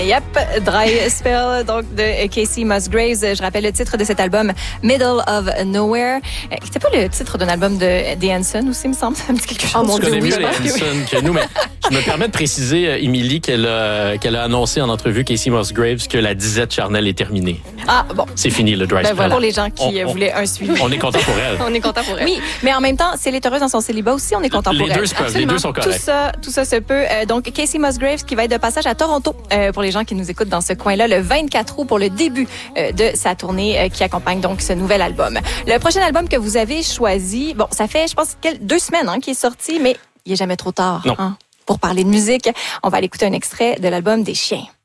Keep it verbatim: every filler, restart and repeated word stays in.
Yep, Dry Spell, donc de Casey Musgraves. Je rappelle le titre de cet album, Middle of Nowhere. C'était pas le titre d'un album de The Hanson aussi, me semble? Ça me dit quelque chose. Oh mon Je Dieu, connais oui, mieux je les pense que oui. Hanson que nous, mais je me permets de préciser, Émilie, qu'elle a, qu'elle a annoncé en entrevue, Casey Musgraves, que la disette charnelle est terminée. Ah, bon. C'est fini, le dry Ben spell. voilà, pour les gens qui On- euh, on- voulaient un suivi. On est content pour elle. On est content pour elle. Oui, mais en même temps, si elle est heureuse dans son célibat aussi, on est content Les pour elle. deux se peuvent, les Absolument. deux sont Tout corrects. ça, tout ça se peut. Euh, donc, Casey Musgraves qui va être de passage à Toronto euh, pour les gens qui nous écoutent dans ce coin-là le vingt-quatre août pour le début euh, de sa tournée euh, qui accompagne donc ce nouvel album. Le prochain album que vous avez choisi, bon, ça fait, je pense, quel- deux semaines hein, qu'il est sorti, mais il est jamais trop tard Non. hein, pour parler de musique. On va aller écouter un extrait de l'album des Chiens.